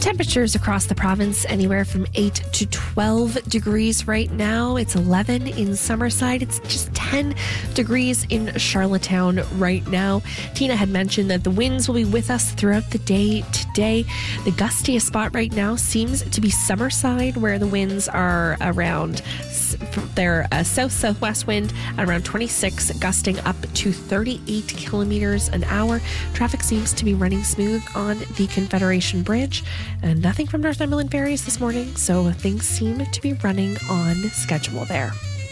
Temperatures across the province anywhere from 8 to 12 degrees right now. It's 11 in Summerside. It's just 10 degrees in Charlottetown right now. Tina had mentioned that the winds will be with us throughout the day today. The gustiest spot right now seems to be Summerside, where the winds are around their south-southwest wind at around 26, gusting up to 38 kilometers an hour. Traffic seems to be running smooth on the Confederation Bridge, and nothing from Northumberland Ferries this morning, so things seem to be running on schedule there.